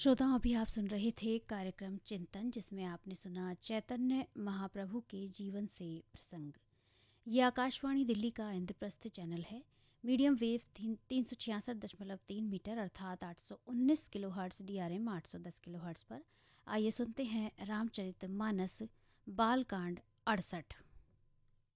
श्रोताओं, अभी आप सुन रहे थे कार्यक्रम चिंतन, जिसमें आपने सुना चैतन्य महाप्रभु के जीवन से प्रसंग। ये आकाशवाणी दिल्ली का इंद्रप्रस्थ चैनल है। मीडियम वेव 366.3 मीटर अर्थात 819 kilo hertz, DRM 810 kilo hertz पर। आइए सुनते हैं रामचरितमानस बालकांड 68।